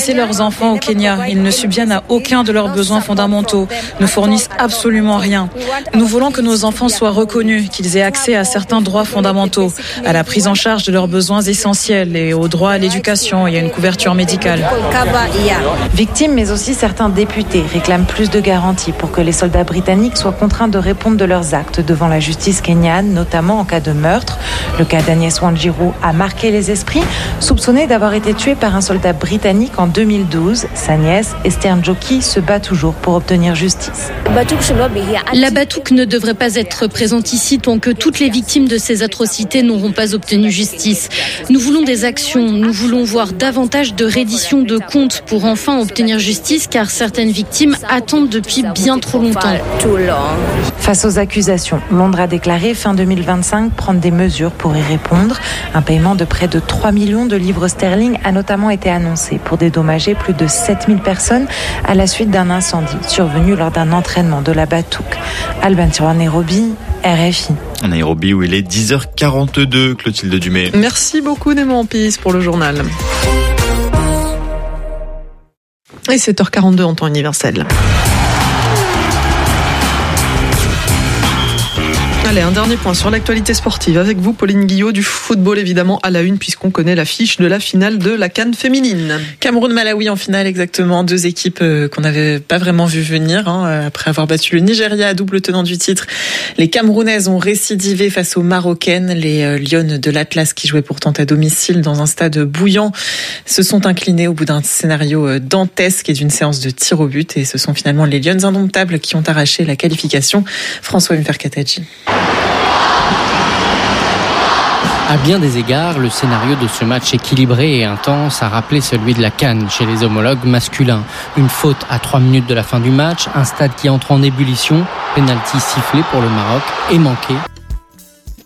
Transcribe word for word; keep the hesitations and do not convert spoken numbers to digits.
laisser leurs enfants au Kenya. Ils ne subviennent à aucun de leurs besoins fondamentaux, ne fournissent absolument rien. Nous voulons que nos enfants soient reconnus, qu'ils aient accès à certains droits fondamentaux, à la prise en charge de leurs besoins essentiels et au droit à l'éducation et à une couverture médicale. Victimes, mais aussi certains députés réclament plus de garanties pour que les soldats britanniques soient contraints de répondre de leurs actes devant la justice kenyane, notamment en cas de meurtre. Le cas d'Agnès Wanjiru a marqué les esprits, soupçonnée d'avoir été tuée par un soldat britannique en deux mille douze. Sa nièce, Esther Njoki, se bat toujours pour obtenir justice. La Batouk ne devrait pas être présente ici tant que toutes les victimes de ces atrocités n'auront pas obtenu justice. Nous voulons des actions, nous voulons voir davantage de reddition de comptes pour enfin obtenir justice, car certaines victimes attendent depuis bien trop longtemps. Face aux accusations, Londres a déclaré fin deux mille vingt-cinq prendre des mesures pour y répondre. Un paiement de près de trois millions de livres sterling a notamment été annoncé pour dédommager plus de sept mille personnes à la suite d'un incendie survenu lors d'un entraînement de la Batouk. Alban Tiroir, Nairobi, R F I. En Nairobi où il est dix heures quarante-deux, Clotilde Dumay. Merci beaucoup Némo Ampis pour le journal. Et sept heures quarante-deux en temps universel. Allez, un dernier point sur l'actualité sportive. Avec vous, Pauline Guillot, du football évidemment à la une, puisqu'on connaît l'affiche de la finale de la CAN féminine. Cameroun-Malawi en finale, exactement. Deux équipes qu'on n'avait pas vraiment vu venir. Hein, après avoir battu le Nigeria, double tenant du titre. Les Camerounaises ont récidivé face aux Marocaines. Les Lionnes de l'Atlas, qui jouaient pourtant à domicile dans un stade bouillant, se sont inclinées au bout d'un scénario dantesque et d'une séance de tir au but. Et ce sont finalement les Lionnes indomptables qui ont arraché la qualification. François Mferkataji. À bien des égards, le scénario de ce match équilibré et intense a rappelé celui de la CAN chez les homologues masculins. Une faute à trois minutes de la fin du match, un stade qui entre en ébullition, pénalty sifflé pour le Maroc et manqué